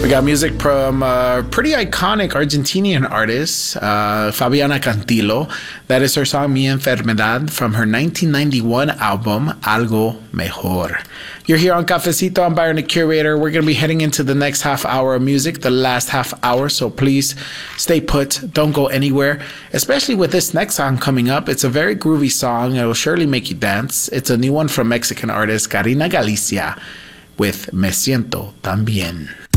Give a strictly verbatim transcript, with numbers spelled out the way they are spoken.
got music from a pretty iconic Argentinian artist, uh, Fabiana Cantilo. That is her song Mi Enfermedad from her nineteen ninety-one album, Algo Mejor. You're here on Cafecito. I'm Byron, the curator. We're going to be heading into the next half hour of music, the last half hour, so please stay put. Don't go anywhere, especially with this next song coming up. It's a very groovy song. It will surely make you dance. It's a new one from Mexican artist Karina Galicia with Me Siento Tan Bien.